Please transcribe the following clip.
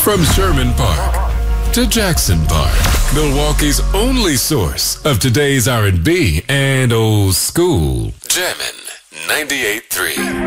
From Sherman Park to Jackson Park, Milwaukee's only source of today's R&B and old school. Jammin' 98.3.